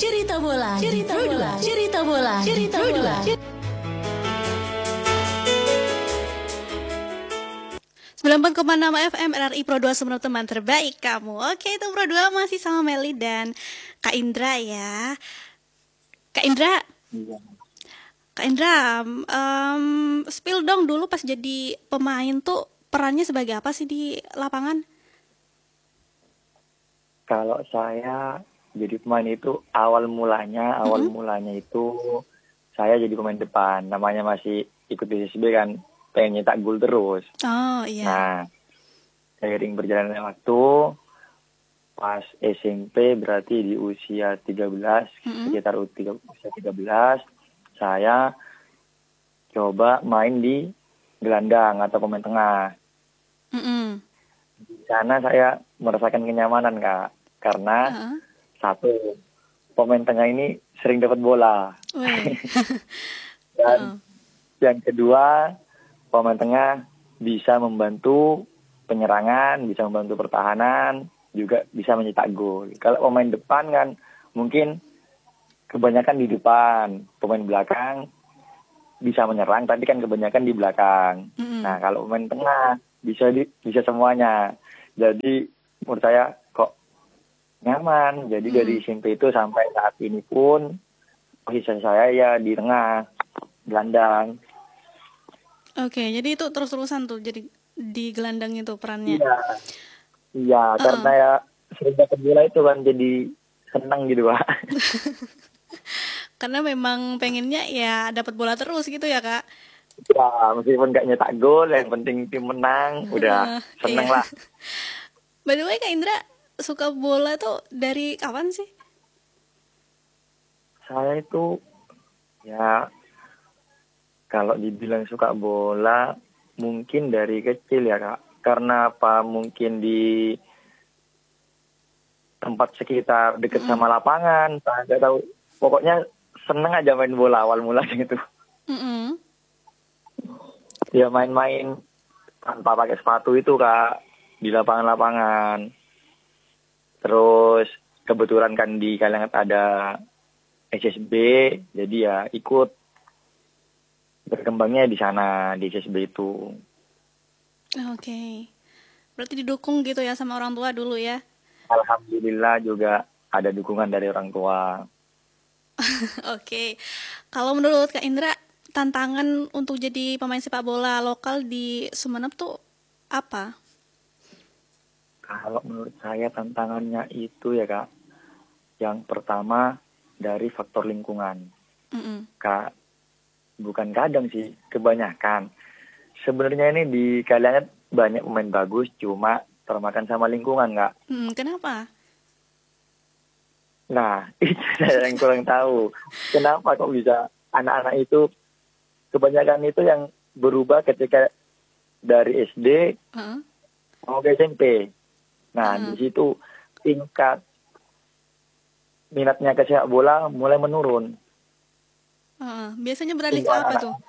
Cerita bola, cerita bola, cerita bola, cerita bola. 94,6 FM RRI Pro 2 Sumeneb, teman terbaik kamu. Oke, itu Pro 2 masih sama Meli dan Kak Indra ya. Kak Indra, Iya. Kak Indra, spill dong dulu pas jadi pemain tuh perannya sebagai apa sih di lapangan? Kalau saya jadi pemain itu awal mulanya itu saya jadi pemain depan. Namanya masih ikut di SSB kan, pengen nyetak gol terus. Oh iya. Nah, seiring berjalannya waktu, pas SMP berarti di usia 13, sekitar usia 13, saya coba main di gelandang atau pemain tengah. Mm-mm. Di sana saya merasakan kenyamanan, Kak. Karena satu, pemain tengah ini sering dapat bola. Weh. Dan yang kedua, pemain tengah bisa membantu penyerangan, bisa membantu pertahanan, juga bisa mencetak gol. Kalau pemain depan kan mungkin kebanyakan di depan, pemain belakang bisa menyerang, tapi kan kebanyakan di belakang. Nah, kalau pemain tengah bisa semuanya. Jadi menurut saya kok nyaman. Jadi dari SMP itu sampai saat ini pun posisi saya ya di tengah, gelandang. Oke, jadi itu terus-terusan tuh jadi di gelandang itu perannya. Iya, karena ya sering dapat bola itu kan jadi senang gitu, Pak. Karena memang pengennya ya dapat bola terus gitu ya, Kak. Ya, meskipun gak nyetak gol, yang penting tim menang, udah seneng Iya. lah. By the way, Kak Indra suka bola tuh dari kapan sih? Saya itu ya kalau dibilang suka bola mungkin dari kecil ya, Kak. Karena apa? Mungkin di tempat sekitar dekat sama lapangan, saya nggak tahu. Pokoknya seneng aja main bola awal mulanya itu. Ya main-main tanpa pakai sepatu itu, Kak, di lapangan-lapangan. Terus kebetulan kan di Kalengat ada SSB, jadi ya ikut berkembangnya di sana, di SSB itu. Oke. Berarti didukung gitu ya sama orang tua dulu ya? Alhamdulillah juga ada dukungan dari orang tua. Oke. Kalau menurut Kak Indra, tantangan untuk jadi pemain sepak bola lokal di Sumeneb tuh apa? Kalau menurut saya tantangannya itu ya, Kak, yang pertama dari faktor lingkungan. Kak, bukan kadang sih, kebanyakan. Sebenarnya ini di Kaliangat banyak pemain bagus, cuma termakan sama lingkungan, Kak. Kenapa? Nah, itu saya yang kurang tahu. Kenapa kok bisa anak-anak itu, kebanyakan itu yang berubah ketika dari SD mau ke SMP. Nah, di situ tingkat minatnya ke sepak bola mulai menurun. Biasanya beralih ke apa tuh?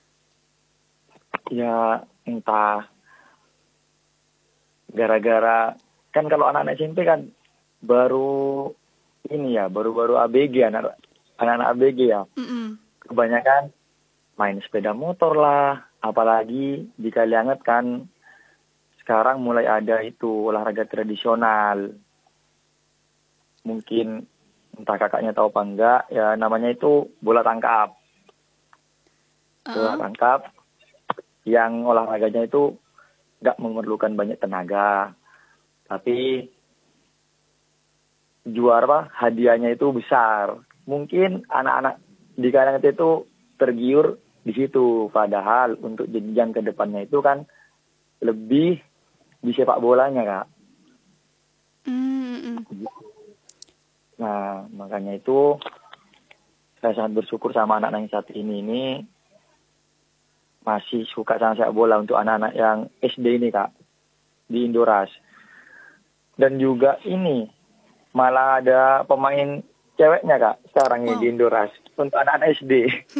Ya, entah gara-gara, kan kalau anak-anak SMP kan baru ABG, anak-anak ABG ya. Kebanyakan main sepeda motor lah, apalagi di Kalianget kan sekarang mulai ada itu olahraga tradisional. Mungkin entah kakaknya tahu apa enggak, ya namanya itu bola tangkap. Bola tangkap yang olahraganya itu enggak memerlukan banyak tenaga, tapi hadiahnya itu besar. Mungkin anak-anak di Kalianget itu tergiur di situ, padahal untuk jenjang ke depannya itu kan lebih di sepak bolanya, Kak. Nah, makanya itu saya sangat bersyukur sama anak-anak yang saat ini masih suka sama sepak bola untuk anak-anak yang SD ini, Kak, di Indoras. Dan juga ini malah ada pemain ceweknya, Kak, sekarang ini di Indoras untuk anak-anak SD.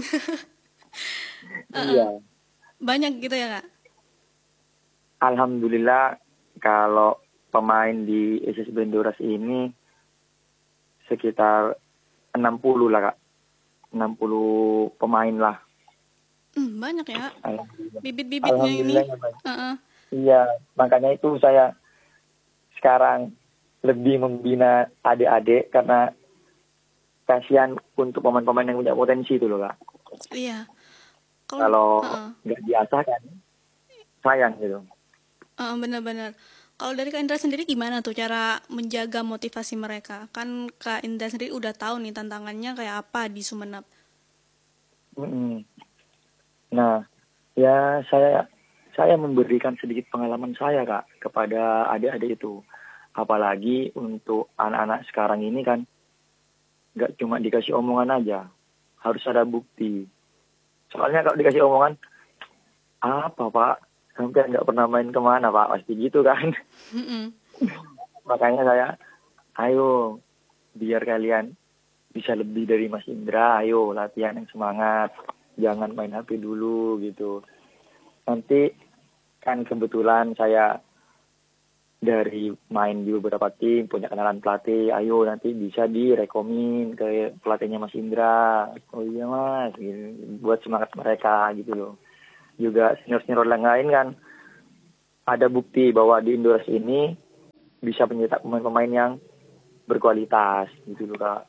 Iya. Banyak gitu ya, Kak? Alhamdulillah kalau pemain di SSB Indoras ini sekitar 60 lah Kak. 60 pemain lah. Banyak ya. Alhamdulillah. Bibit-bibitnya ini. Alhamdulillah ya, Bang. Heeh. Iya, makanya itu saya sekarang lebih membina adik-adik karena kasihan untuk pemain-pemain yang punya potensi itu loh Kak. Iya. Kalau heeh. nggak diasah kan sayang gitu. Benar-benar. Kalau dari Kak Indra sendiri gimana tuh cara menjaga motivasi mereka? Kan Kak Indra sendiri udah tahu nih tantangannya kayak apa di Sumenep. Mm-mm. Nah, ya saya memberikan sedikit pengalaman saya Kak kepada adik-adik itu. Apalagi untuk anak-anak sekarang ini kan nggak cuma dikasih omongan aja, harus ada bukti. Soalnya kalau dikasih omongan, apa Pak? Sampai nggak pernah main kemana Pak? Pasti gitu kan. Mm-mm. Makanya saya, ayo biar kalian bisa lebih dari Mas Indra, ayo latihan yang semangat, jangan main HP dulu gitu. Nanti kan kebetulan saya dari main di beberapa tim, punya kenalan pelatih, ayo nanti bisa direkomin ke pelatihnya Mas Indra. Oh iya Mas, gitu. Buat semangat mereka gitu loh. Juga senior-senior yang lain kan ada bukti bahwa di Indonesia ini bisa mencetak pemain-pemain yang berkualitas gitu loh Kak.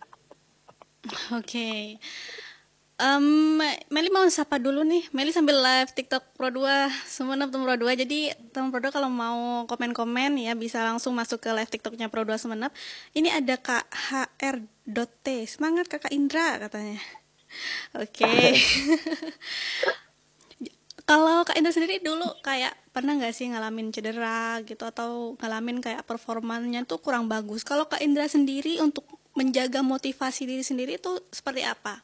Oke. Meli mau sapa dulu nih. Meli sambil live TikTok Pro 2 Sumenep Pro 2. Jadi teman Pro 2 kalau mau komen-komen ya bisa langsung masuk ke live TikToknya Pro 2 Sumenep. Ini ada Kak HR.T. Semangat Kakak Indra katanya. Oke. Kalau Kak Indra sendiri dulu kayak pernah nggak sih ngalamin cedera gitu atau ngalamin kayak performanya tuh kurang bagus? Kalau Kak Indra sendiri untuk menjaga motivasi diri sendiri itu seperti apa?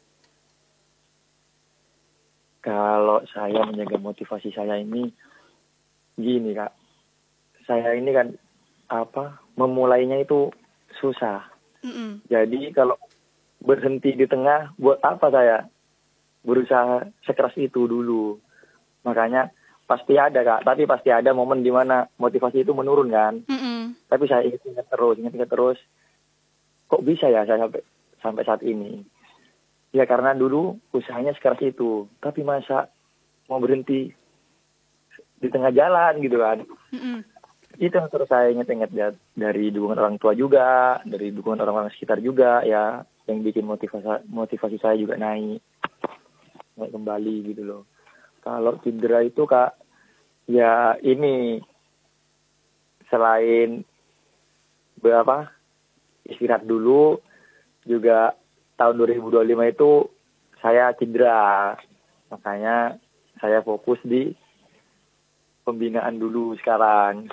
Kalau saya menjaga motivasi saya ini gini Kak. Saya ini kan memulainya itu susah. Mm-mm. Jadi kalau berhenti di tengah buat apa saya berusaha sekeras itu dulu. Makanya pasti ada Kak, tapi pasti ada momen di mana motivasi itu menurun kan. Mm-mm. Tapi saya ingat terus. Kok bisa ya saya sampai saat ini? Ya karena dulu usahanya sekeras itu, tapi masa mau berhenti di tengah jalan gitu kan. Mm-mm. Itu yang terus saya ingat ya, dari dukungan orang tua juga, dari dukungan orang-orang sekitar juga ya, yang bikin motivasi saya juga naik kembali gitu loh. Kalau cedera itu Kak, ya ini selain istirahat dulu, juga tahun 2025 itu saya cedera. Makanya saya fokus di pembinaan dulu sekarang.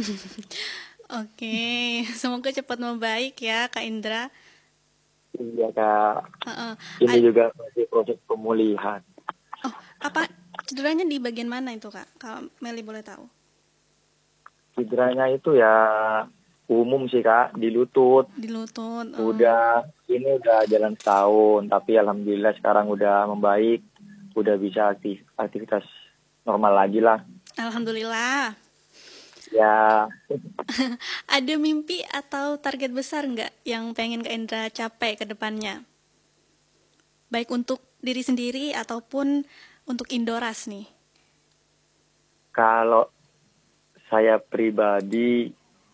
Oke, semoga cepat membaik ya Kak Indra. Iya Kak. Uh-uh. Ini juga masih proses pemulihan. Oh, apa cederanya di bagian mana itu Kak? Kalau Meli boleh tahu. Cederanya itu ya umum sih Kak, di lutut. Di lutut. Ini udah jalan setahun, tapi alhamdulillah sekarang udah membaik, udah bisa aktivitas normal lagi lah. Alhamdulillah. Ya. Ada mimpi atau target besar nggak yang pengen Kak Indra capai ke depannya? Baik untuk diri sendiri ataupun untuk Indoras nih. Kalau saya pribadi,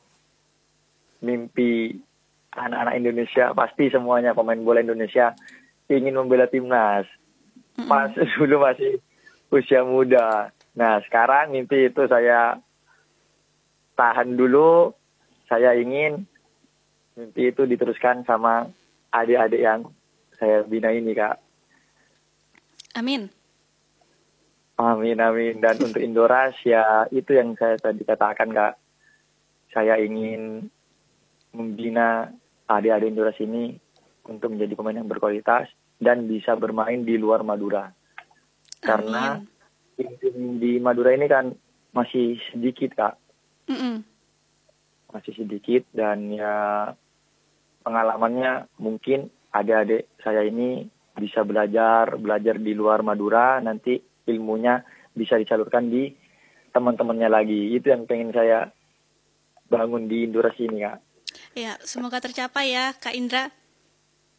mimpi anak-anak Indonesia, pasti semuanya pemain bola Indonesia ingin membela timnas. Pas dulu masih usia muda. Nah sekarang mimpi itu saya tahan dulu. Saya ingin mimpi itu diteruskan sama adik-adik yang saya bina ini Kak. Amin. Amin. Dan untuk Indoras ya itu yang saya tadi katakan Kak. Saya ingin membina adik-adik Indoras ini untuk menjadi pemain yang berkualitas dan bisa bermain di luar Madura. Karena tim di Madura ini kan masih sedikit Kak. Masih sedikit dan ya pengalamannya mungkin adik-adik saya ini bisa belajar di luar Madura, nanti ilmunya bisa disalurkan di teman-temannya lagi. Itu yang pengen saya bangun di Indoras ini Kak. Ya, semoga tercapai ya Kak Indra.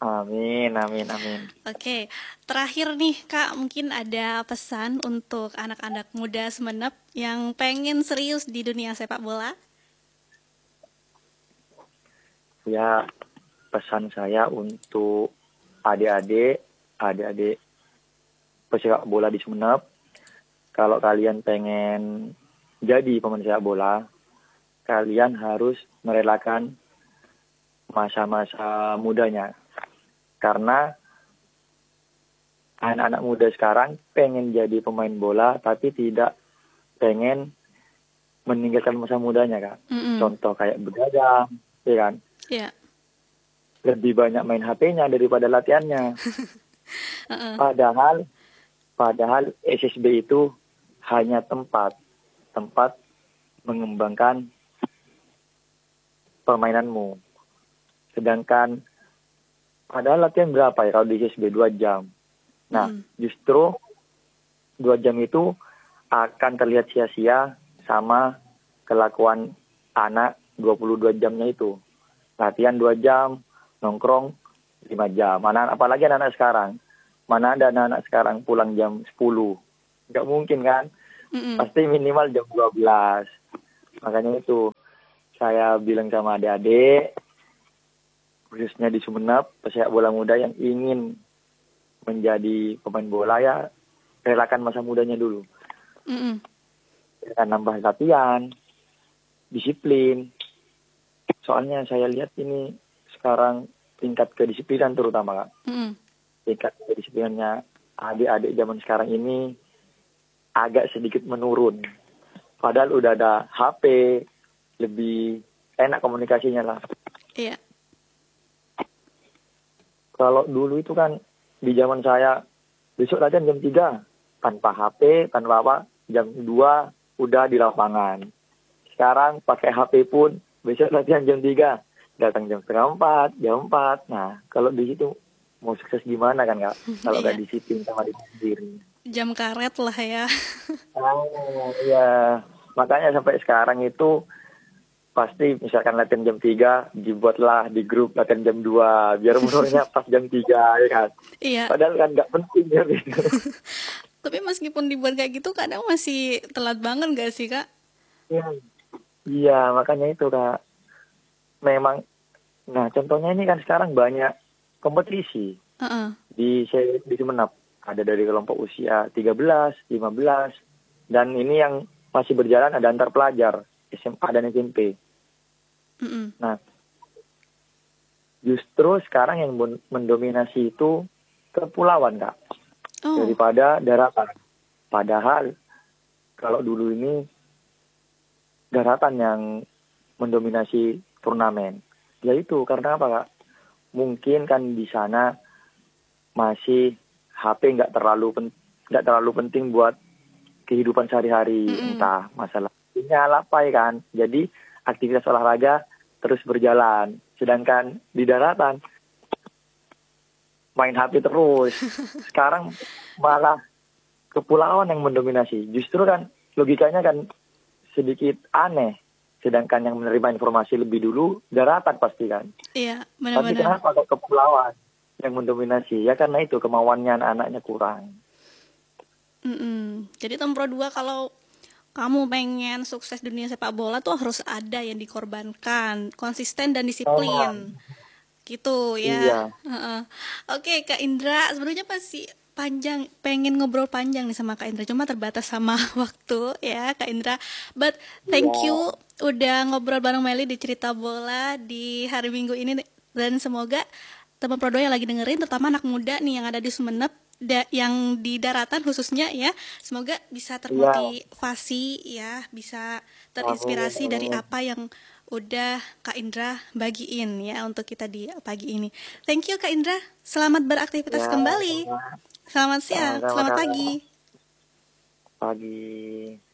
Amin, amin, amin. Oke, terakhir nih Kak, mungkin ada pesan untuk anak-anak muda Sumenep yang pengen serius di dunia sepak bola? Ya, pesan saya untuk adik-adik pesepak bola di Sumenep, kalau kalian pengen jadi pemain sepak bola, kalian harus merelakan masa-masa mudanya. Karena anak-anak muda sekarang pengen jadi pemain bola, tapi tidak pengen meninggalkan masa mudanya, Kak. Contoh kayak begadang, ya kan? Iya. Lebih banyak main HP-nya daripada latihannya. Padahal SSB itu hanya tempat mengembangkan permainanmu. Sedangkan padahal latihan berapa ya kalau di SSB 2 jam. Nah, justru 2 jam itu akan terlihat sia-sia sama kelakuan anak 22 jamnya itu. Latihan 2 jam, nongkrong 5 jam. Apalagi anak-anak sekarang. Mana ada anak-anak sekarang pulang jam 10. Nggak mungkin kan? Pasti minimal jam 12. Makanya itu saya bilang sama adik-adik, khususnya di Sumenep, pesepak bola muda yang ingin menjadi pemain bola ya relakan masa mudanya dulu. Ya, nambah latihan, disiplin. Soalnya saya lihat ini sekarang tingkat kedisiplinan terutama, Kak. Tingkat kedisiplinannya adik-adik zaman sekarang ini agak sedikit menurun. Padahal udah ada HP, lebih enak komunikasinya lah. Iya. Kalau dulu itu kan di zaman saya besok latihan jam 3 tanpa HP, tanpa apa, jam 2 udah di lapangan. Sekarang pakai HP pun besok latihan jam 3, datang jam setengah 4, jam 4. Nah, kalau di situ mau sukses gimana kan, Kak? Kalau nggak disiplin sama diri sendiri. Jam karet lah ya. Iya. Makanya sampai sekarang itu pasti misalkan latihan jam 3, dibuatlah di grup latihan jam 2, biar munurnya pas jam 3, ya kan? Iya. Padahal kan nggak penting ya gitu. Tapi meskipun dibuat kayak gitu, kadang masih telat banget gak sih, Kak? Iya, makanya itu, Kak. Memang, nah contohnya ini kan sekarang banyak kompetisi di Sumenep. Ada dari kelompok usia 13, 15, dan ini yang masih berjalan ada antar pelajar. SMA dan SMP. Nah, justru sekarang yang mendominasi itu kepulauan, Kak, daripada daratan. Padahal kalau dulu ini daratan yang mendominasi turnamen. Yaitu karena apa, Kak? Mungkin kan di sana masih HP nggak terlalu penting buat kehidupan sehari-hari, entah masalah sinyal apa ya kan. Jadi aktivitas olahraga terus berjalan. Sedangkan di daratan main HP terus. Sekarang malah kepulauan yang mendominasi. Justru kan logikanya kan sedikit aneh. Sedangkan yang menerima informasi lebih dulu daratan pasti kan. Iya, benar-benar. Tapi kenapa kok kepulauan yang mendominasi? Ya karena itu kemauannya anak-anaknya kurang. Jadi Tempro 2 kalau kamu pengen sukses dunia sepak bola tuh harus ada yang dikorbankan, konsisten dan disiplin. Gitu ya. Iya. Oke, Kak Indra, sebenarnya pasti pengen ngobrol panjang nih sama Kak Indra, cuma terbatas sama waktu ya Kak Indra. But thank you udah ngobrol bareng Meli di Cerita Bola di hari Minggu ini, dan semoga teman Pro 2 yang lagi dengerin, terutama anak muda nih yang ada di Sumenep, yang di daratan khususnya ya, semoga bisa termotivasi ya, bisa terinspirasi dari apa yang udah Kak Indra bagiin ya untuk kita di pagi ini. Thank you Kak Indra, selamat beraktivitas kembali. Selamat siang, selamat pagi. Pagi.